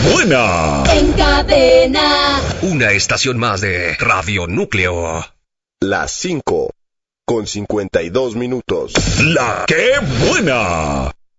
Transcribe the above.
buena! En cadena. Una estación más de Radio Núcleo. Las 5:52 minutos. ¡La qué buena!